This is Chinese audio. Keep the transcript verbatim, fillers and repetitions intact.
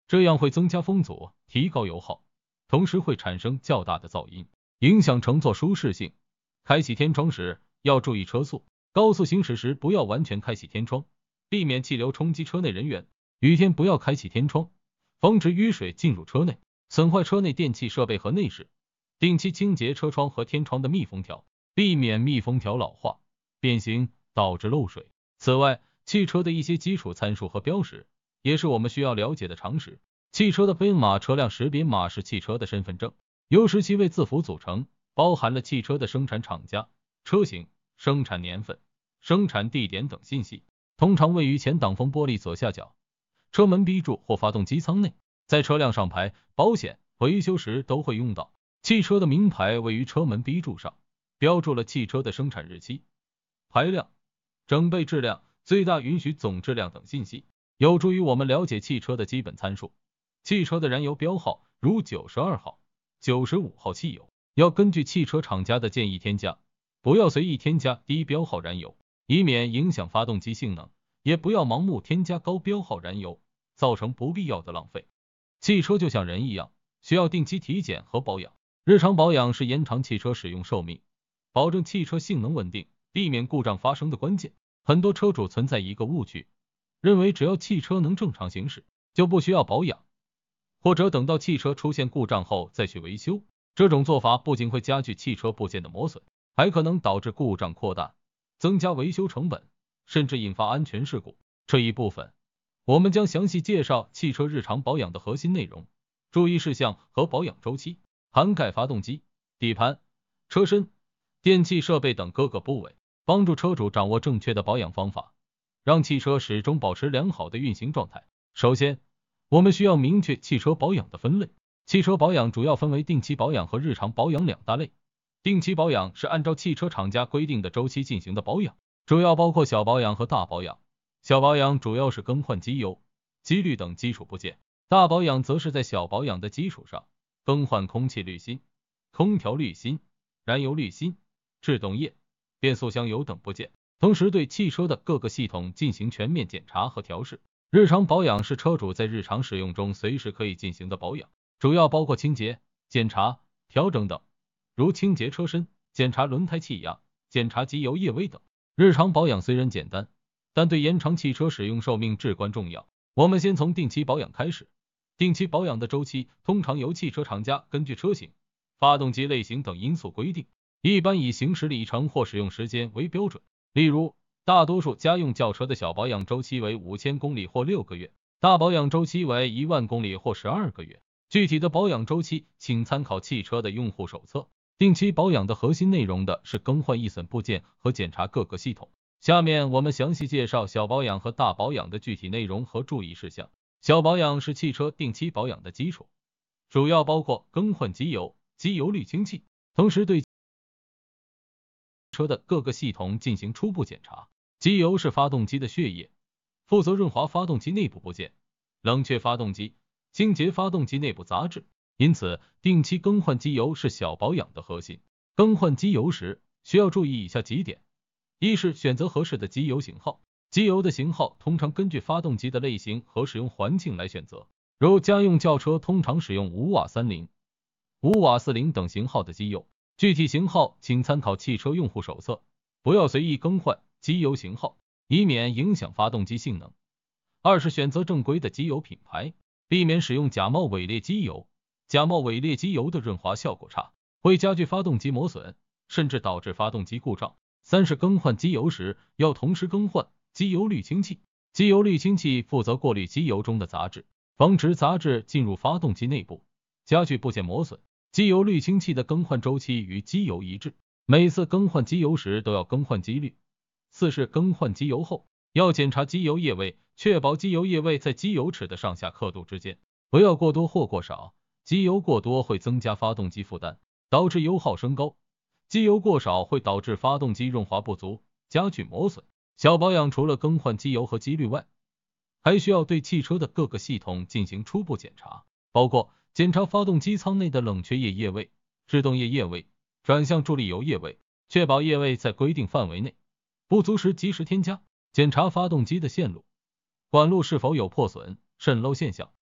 这样会增加风阻，提高油耗，同时会产生较大的噪音，影响乘坐舒适性。开启天窗时要注意车速，高速行驶时不要完全开启天窗，避免气流冲击车内人员。雨天不要开启天窗，防止雨水进入车内，损坏车内电气设备和内饰。定期清洁车窗和天窗的密封条，避免密封条老化、变形导致漏水。此外，汽车的一些基础参数和标识也是我们需要了解的常识。汽车的编码车辆识别码是汽车的身份证，由十七位字符组成，包含了汽车的生产厂家、车型、生产年份、生产地点等信息，通常位于前挡风玻璃左下角、车门 B 柱或发动机舱内。在车辆上牌、保险、维修时都会用到。汽车的名牌位于车门 B 柱上，标注了汽车的生产日期、排量、整备质量、最大允许总质量等信息，有助于我们了解汽车的基本参数。汽车的燃油标号如九十二号、九十五号汽油，要根据汽车厂家的建议添加，不要随意添加低标号燃油，以免影响发动机性能，也不要盲目添加高标号燃油，造成不必要的浪费。汽车就像人一样，需要定期体检和保养。日常保养是延长汽车使用寿命，保证汽车性能稳定，避免故障发生的关键。很多车主存在一个误区，认为只要汽车能正常行驶，就不需要保养，或者等到汽车出现故障后再去维修。这种做法不仅会加剧汽车部件的磨损，还可能导致故障扩大，增加维修成本，甚至引发安全事故。这一部分我们将详细介绍汽车日常保养的核心内容、注意事项和保养周期，涵盖发动机、底盘、车身、电气设备等各个部位，帮助车主掌握正确的保养方法，让汽车始终保持良好的运行状态。首先，我们需要明确汽车保养的分类。汽车保养主要分为定期保养和日常保养两大类。定期保养是按照汽车厂家规定的周期进行的保养，主要包括小保养和大保养。小保养主要是更换机油、机滤等基础部件，大保养则是在小保养的基础上更换空气滤芯、空调滤芯、燃油滤芯、制动液、变速箱油等部件，同时对汽车的各个系统进行全面检查和调试。日常保养是车主在日常使用中随时可以进行的保养，主要包括清洁、检查、调整等，如清洁车身、检查轮胎气压、检查机油液位等。日常保养虽然简单，但对延长汽车使用寿命至关重要。我们先从定期保养开始。定期保养的周期通常由汽车厂家根据车型、发动机类型等因素规定，一般以行驶里程或使用时间为标准。例如，大多数家用轿车的小保养周期为五千公里或六个月，大保养周期为一万公里或十二个月。具体的保养周期请参考汽车的用户手册。定期保养的核心内容的是更换易损部件和检查各个系统。下面我们详细介绍小保养和大保养的具体内容和注意事项。小保养是汽车定期保养的基础，主要包括更换机油、机油滤清器，同时对车的各个系统进行初步检查。机油是发动机的血液，负责润滑发动机内部部件，冷却发动机，清洁发动机内部杂质，因此定期更换机油是小保养的核心。更换机油时需要注意以下几点：一是选择合适的机油型号。机油的型号通常根据发动机的类型和使用环境来选择，如家用轿车通常使用五瓦三零、五瓦四零等型号的机油，具体型号请参考汽车用户手册，不要随意更换机油型号，以免影响发动机性能。二是选择正规的机油品牌，避免使用假冒伪劣机油。假冒伪劣机油的润滑效果差，会加剧发动机磨损，甚至导致发动机故障。三是更换机油时要同时更换机油滤清器。机油滤清器负责过滤机油中的杂质，防止杂质进入发动机内部，加剧部件磨损。机油滤清器的更换周期与机油一致，每次更换机油时都要更换机滤。四是更换机油后要检查机油液位，确保机油液位在机油尺的上下刻度之间，不要过多或过少。机油过多会增加发动机负担，导致油耗升高；机油过少会导致发动机润滑不足，加剧磨损。小保养除了更换机油和机滤外，还需要对汽车的各个系统进行初步检查，包括检查发动机舱内的冷却液液位、制动液液位、转向助力油液位，确保液位在规定范围内，不足时及时添加。检查发动机的线路、管路是否有破损、渗漏现象，